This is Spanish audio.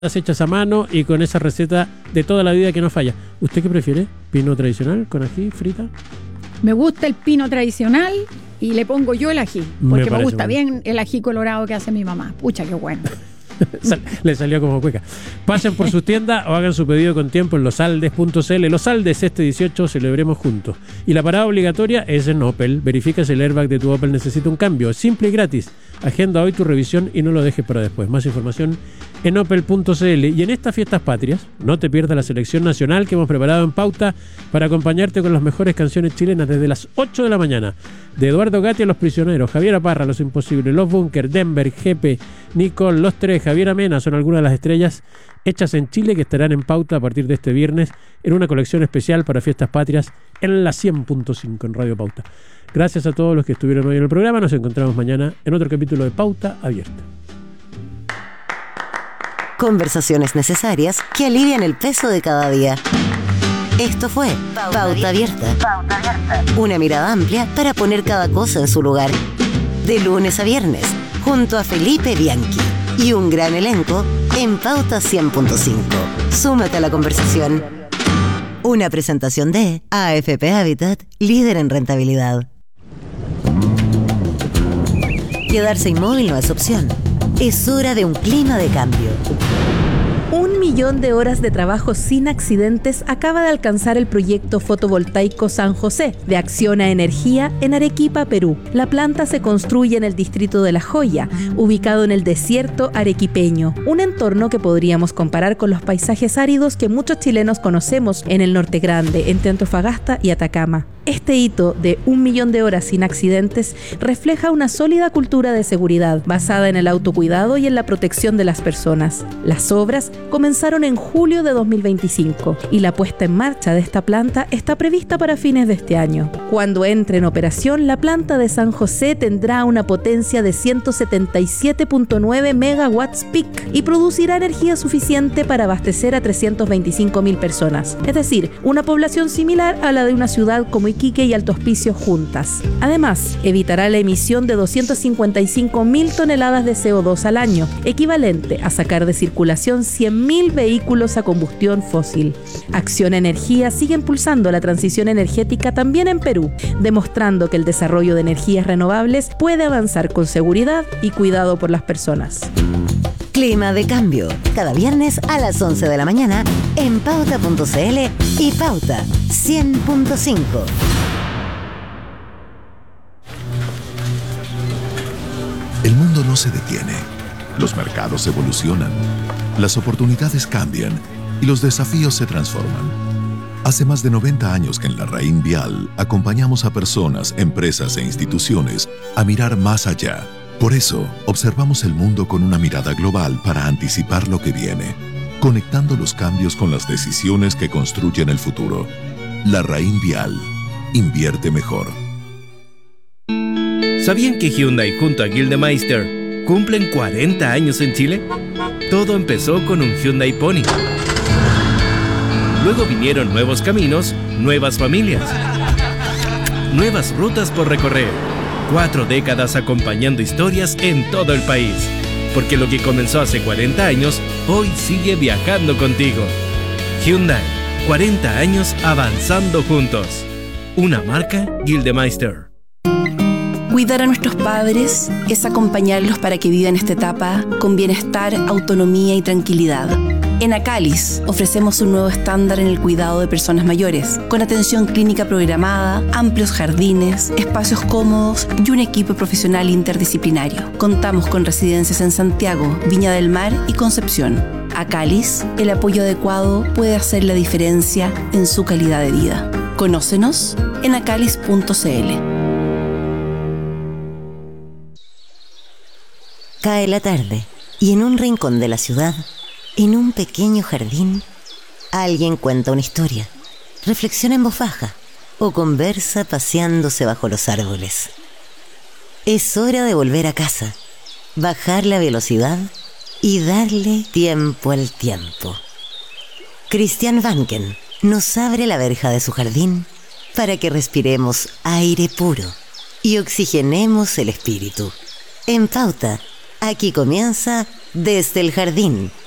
hechas a mano y con esa receta de toda la vida que no falla. ¿Usted qué prefiere? ¿Pino tradicional con ají, frita? Me gusta el pino tradicional y le pongo yo el ají, porque me gusta bien el ají colorado que hace mi mamá. Pucha, qué bueno. Le salió como cueca. Pasen por sus tiendas o hagan su pedido con tiempo en losaldes.cl. Los Aldes, este 18 celebremos juntos. Y la parada obligatoria es en Opel. Verifica si el airbag de tu Opel necesita un cambio. Es simple y gratis. Agenda hoy tu revisión y no lo dejes para después. Más información en opel.cl. Y en estas fiestas patrias, no te pierdas la selección nacional que hemos preparado en Pauta para acompañarte con las mejores canciones chilenas desde las 8 de la mañana. De Eduardo Gatti a Los Prisioneros, Javier Parra, Los Imposibles, Los Bunker, Denver, Jepe, Nicole, Los Tres, Javier Amena son algunas de las estrellas hechas en Chile que estarán en Pauta a partir de este viernes en una colección especial para fiestas patrias en la 100.5 en Radio Pauta. Gracias a todos los que estuvieron hoy en el programa. Nos encontramos mañana en otro capítulo de Pauta Abierta. Conversaciones necesarias que alivian el peso de cada día. Esto fue Pauta Abierta. Una mirada amplia para poner cada cosa en su lugar. De lunes a viernes, junto a Felipe Bianchi y un gran elenco en Pauta 100.5. Súmate a la conversación. Una presentación de AFP Habitat, líder en rentabilidad. Quedarse inmóvil no es opción. Es hora de un clima de cambio. 1 millón de horas de trabajo sin accidentes acaba de alcanzar el proyecto fotovoltaico San José de Acciona Energía en Arequipa, Perú. La planta se construye en el distrito de La Joya, ubicado en el desierto arequipeño, un entorno que podríamos comparar con los paisajes áridos que muchos chilenos conocemos en el Norte Grande, entre Antofagasta y Atacama. Este hito de 1 millón de horas sin accidentes refleja una sólida cultura de seguridad basada en el autocuidado y en la protección de las personas. Las obras comenzaron en julio de 2025 y la puesta en marcha de esta planta está prevista para fines de este año. Cuando entre en operación, la planta de San José tendrá una potencia de 177.9 megawatts peak y producirá energía suficiente para abastecer a 325.000 personas, es decir, una población similar a la de una ciudad como Iquique y Alto Hospicio juntas. Además, evitará la emisión de 255.000 toneladas de CO2 al año, equivalente a sacar de circulación 100.000 vehículos a combustión fósil. Acciona Energía sigue impulsando la transición energética también en Perú, demostrando que el desarrollo de energías renovables puede avanzar con seguridad y cuidado por las personas. Clima de cambio, cada viernes a las 11 de la mañana en Pauta.cl y Pauta 100.5. El mundo no se detiene. Los mercados evolucionan, las oportunidades cambian y los desafíos se transforman. Hace más de 90 años que en Larraín Vial acompañamos a personas, empresas e instituciones a mirar más allá. Por eso, observamos el mundo con una mirada global para anticipar lo que viene, conectando los cambios con las decisiones que construyen el futuro. Larraín Vial. Invierte mejor. ¿Sabían que Hyundai junto a Gildemeister cumplen 40 años en Chile? Todo empezó con un Hyundai Pony. Luego vinieron nuevos caminos, nuevas familias, nuevas rutas por recorrer. 4 décadas acompañando historias en todo el país. Porque lo que comenzó hace 40 años, hoy sigue viajando contigo. Hyundai, 40 años avanzando juntos. Una marca Gildemeister. Cuidar a nuestros padres es acompañarlos para que vivan esta etapa con bienestar, autonomía y tranquilidad. En Acalis ofrecemos un nuevo estándar en el cuidado de personas mayores, con atención clínica programada, amplios jardines, espacios cómodos y un equipo profesional interdisciplinario. Contamos con residencias en Santiago, Viña del Mar y Concepción. Acalis, el apoyo adecuado puede hacer la diferencia en su calidad de vida. Conócenos en acalis.cl. Cae la tarde y en un rincón de la ciudad, en un pequeño jardín, alguien cuenta una historia, reflexiona en voz baja o conversa paseándose bajo los árboles. Es hora de volver a casa, bajar la velocidad y darle tiempo al tiempo. Christian Vanken nos abre la verja de su jardín para que respiremos aire puro y oxigenemos el espíritu. En Pauta, aquí comienza Desde el Jardín,